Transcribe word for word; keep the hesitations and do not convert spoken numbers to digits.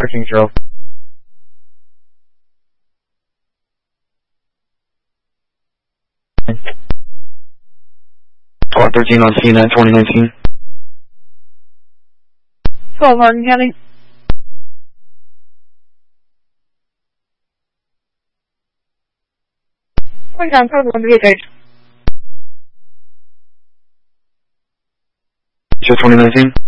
thirteen zero. Squad thirteen on scene at twenty nineteen. twelve Hardin County. Point down, code one, V H. Show twenty nineteen.